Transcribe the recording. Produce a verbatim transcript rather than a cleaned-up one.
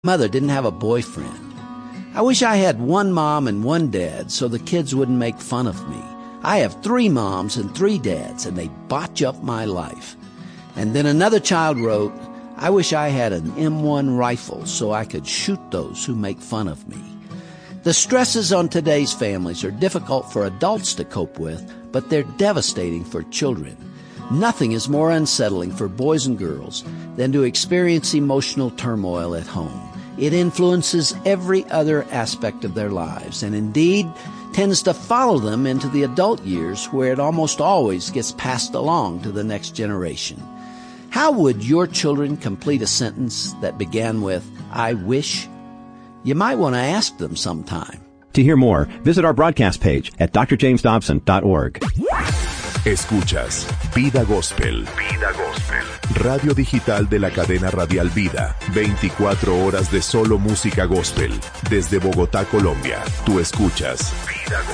Mother didn't have a boyfriend. I wish I had one mom and one dad so the kids wouldn't make fun of me. I have three moms and three dads, and they botch up my life. And then another child wrote, I wish I had an M one rifle so I could shoot those who make fun of me. The stresses on today's families are difficult for adults to cope with, but they're devastating for children. Nothing is more unsettling for boys and girls than to experience emotional turmoil at home. It influences every other aspect of their lives, and indeed tends to follow them into the adult years, where it almost always gets passed along to the next generation. How would your children complete a sentence that began with, I wish? You might want to ask them sometime. To hear more, visit our broadcast page at d r james dobson dot org. Escuchas Vida Gospel. Vida Gospel. Radio digital de la cadena radial Vida. veinticuatro horas de solo música gospel. Desde Bogotá, Colombia. Tú escuchas Vida Gospel.